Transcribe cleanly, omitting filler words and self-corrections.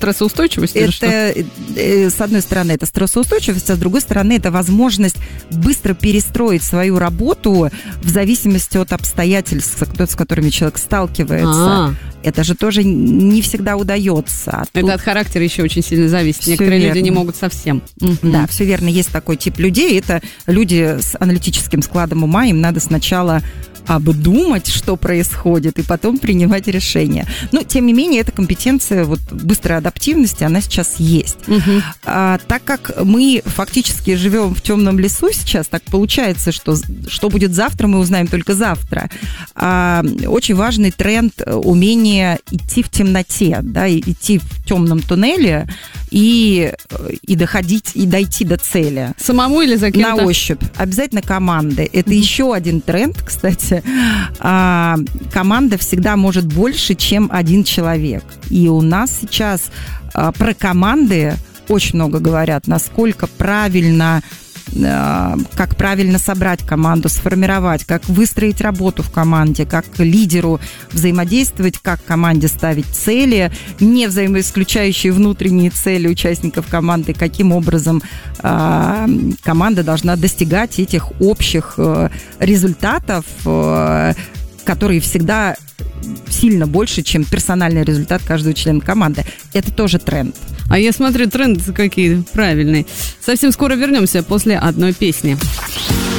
стрессоустойчивость или что? С одной стороны, это стрессоустойчивость, а с другой стороны, это возможность быстро перестроить свою работу в зависимости от обстоятельств, с которыми человек сталкивается. Это же тоже не всегда удается. Это от характера еще очень сильно зависит. Некоторые люди не могут совсем. Да, все верно. Есть такой тип людей. Это люди с аналитическим складом ума. Им надо сначала обдумать, что происходит, и потом принимать решения. Но, тем не менее, эта компетенция быстрой адаптивности, она сейчас есть. Так как мы фактически живем в темном лесу сейчас, так получается, что будет завтра, мы узнаем только завтра. Очень важный тренд умение идти в темноте, да, идти в темном туннеле и доходить, и дойти до цели. Самому или за кем-то? На ощупь. Обязательно команды. Это еще один тренд, кстати. Команда всегда может больше, чем один человек. И у нас сейчас про команды очень много говорят, насколько правильно, как правильно собрать команду, сформировать, как выстроить работу в команде, как лидеру взаимодействовать, как команде ставить цели, не взаимоисключающие внутренние цели участников команды, каким образом команда должна достигать этих общих результатов, которые всегда сильно больше, чем персональный результат каждого члена команды. Это тоже тренд. А я смотрю, тренды какие правильные. Совсем скоро вернемся после одной песни.